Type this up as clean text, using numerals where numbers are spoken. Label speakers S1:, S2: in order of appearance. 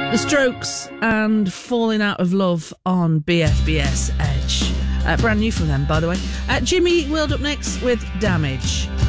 S1: The Strokes and Falling Out of Love on BFBS Edge. Brand new from them, by the way. Jimmy Eat World up next with Damage.